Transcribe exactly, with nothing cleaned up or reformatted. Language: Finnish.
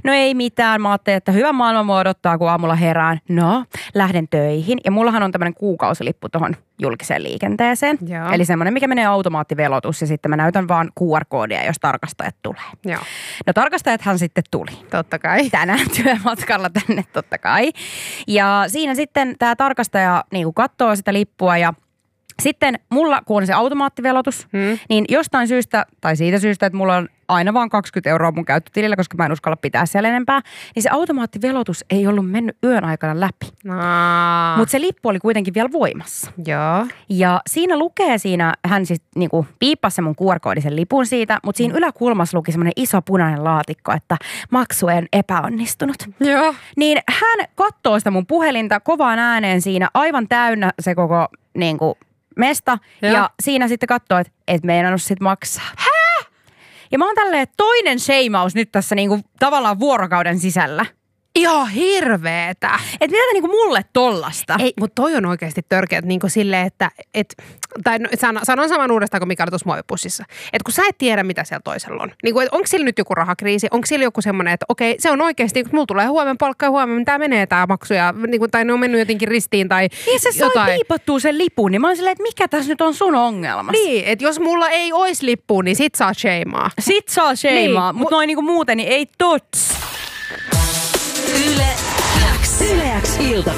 No ei mitään. Mä ajattelin, että hyvä maailma mua odottaa, kun aamulla herään. No, lähden töihin. Ja mullahan on tämmöinen kuukausilippu tuohon julkiseen liikenteeseen. Joo. Eli semmoinen, mikä menee automaattivelotus ja sitten mä näytän vaan Q R-koodia, jos tarkastajat tulee. Joo. No tarkastajathan sitten tuli. Totta kai. Tänään työmatkalla tänne totta kai. Ja siinä sitten tämä tarkastaja niin kuin katsoo sitä lippua ja sitten mulla, kun on se automaattivelotus, hmm. niin jostain syystä, tai siitä syystä, että mulla on aina vaan kaksikymmentä euroa mun käyttötilillä, koska mä en uskalla pitää siellä enempää, niin se automaattivelotus ei ollut mennyt yön aikana läpi. Mutta se lippu oli kuitenkin vielä voimassa. Joo. Ja siinä lukee siinä, hän siis niinku piippasi mun Q R-koodisen lipun siitä, mutta siinä yläkulmassa luki semmoinen iso punainen laatikko, että maksu en epäonnistunut. Joo. Niin hän katsoo sitä mun puhelinta kovaan ääneen siinä, aivan täynnä se koko niinku mesta. Ja, ja siinä sitten katsoo, että et meinannut sit maksaa. Hää? Ja mä oon tälleen toinen sheimaus nyt tässä niinku tavallaan vuorokauden sisällä. Ihan hirveetä. Et mitä te niinku mulle tollasta? Ei, mutta toi on oikeasti törkeät niinku silleen, että et, tai no, sanon, sanon saman uudestaan kuin mikä oli tuossa muovipussissa. Että kun sä et tiedä, mitä siellä toisella on. Niinku, et onko sillä nyt joku rahakriisi? Onko sillä joku semmoinen, että okei, se on oikeasti, kun mulla tulee huomenna palkka ja huomenna, tää menee tää maksu ja niinku, tai ne on mennyt jotenkin ristiin tai niin se jotain. sai piipattua sen lipun, niin mä oon silleen, että mikä tässä nyt on sun ongelma? Niin, että jos mulla ei ois lippua, niin sit saa sheimaa. Sit saa sheimaa, niin, mutta mu- noin niinku muuten, niin ei tots. Yle X. Yle X ilta.